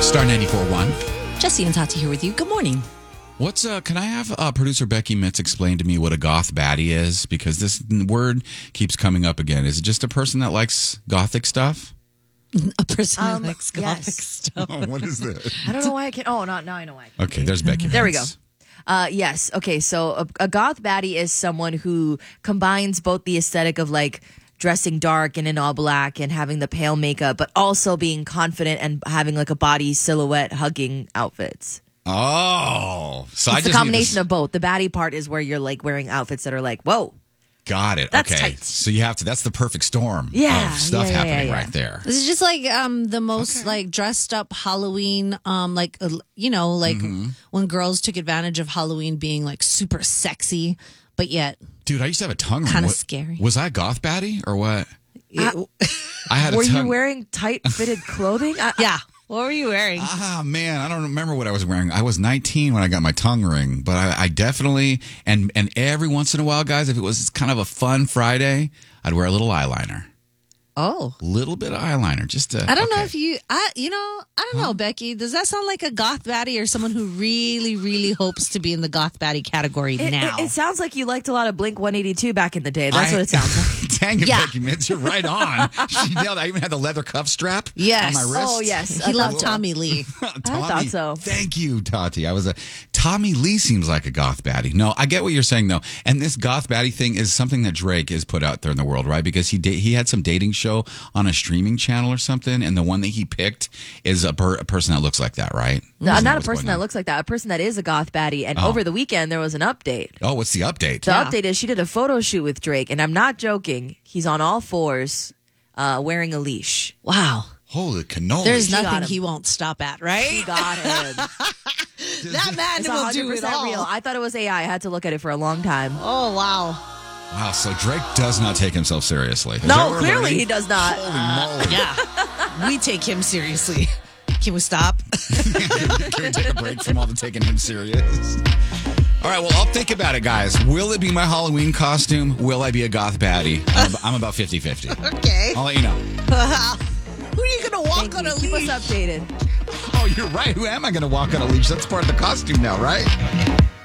Star 94.1. Jesse and Tati here with you. Good morning. Can I have producer Becky Mitz explain to me what a goth baddie is? Because this word keeps coming up again. Is it just a person that likes gothic stuff? A person who likes gothic yes. stuff. Oh, what is this? I don't know why I can. Oh, no, now I know why. Okay, there's Becky Mitz. There we go. Yes. Okay. So a goth baddie is someone who combines both the aesthetic of like dressing dark and in all black and having the pale makeup, but also being confident and having like a body silhouette hugging outfits. Oh, so I It's just a combination of both. The baddie part is where you're like wearing outfits that are like, whoa. Got it. That's okay. tight. So you have to, that's the perfect storm Yeah, of stuff yeah, happening yeah. right there. This is just like the most like dressed up Halloween, when girls took advantage of Halloween being like super sexy, but yet Dude, I used to have a tongue ring. Kinda What- scary. Was I a goth baddie or what? I had a Were tongue. you wearing tight fitted clothing? yeah. What were you wearing? Ah, man, I don't remember what I was wearing. I was 19 when I got my tongue ring, but I definitely, and every once in a while, guys, if it was kind of a fun Friday, I'd wear a little eyeliner. Oh. Little bit of eyeliner, just to. I don't know okay. if I don't know, Becky. Does that sound like a goth baddie or someone who really, really hopes to be in the goth baddie category now? It sounds like you liked a lot of Blink 182 back in the day. That's what it sounds like. Dang it, Yeah. Becky Mitz, you're right on. She nailed it. I even had the leather cuff strap Yes. on my wrist. Oh, yes. He loved Tommy Lee. Tommy, thought so. Thank you, Tati. Tommy Lee seems like a goth baddie. No, I get what you're saying, though. And this goth baddie thing is something that Drake has put out there in the world, right? Because he had some dating show on a streaming channel or something, and the one that he picked is a person that looks like that, right? No, not a person that looks like that. A person that is a goth baddie. And over the weekend, there was an update. Oh, what's the update? The update is she did a photo shoot with Drake, and I'm not joking. He's on all fours, wearing a leash. Wow. Holy cannoli. There's got nothing him. he won't stop at, He right? got him. That man It's will do it 100% all. real. I thought it was AI. I had to look at it for a long time. Oh, wow. Wow, so Drake does not take himself seriously. Is that No, what we're clearly learning? he does not. Holy moly. Yeah. We take him seriously. Can we stop? Can we take a break from all the taking him serious? All right, well, I'll think about it, guys. Will it be my Halloween costume? Will I be a goth baddie? I'm about 50-50. Okay. I'll let you know. Who are you going to walk on a Keep us leash? updated. Oh, you're right. Who am I going to walk on a leash? That's part of the costume now, right?